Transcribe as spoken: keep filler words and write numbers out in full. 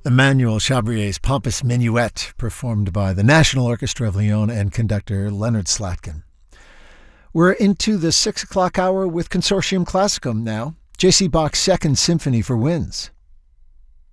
Emmanuel Chabrier's pompous minuet, performed by the National Orchestra of Lyon and conductor Leonard Slatkin. We're into the six o'clock hour with Consortium Classicum now. J C Bach's Second Symphony for Winds.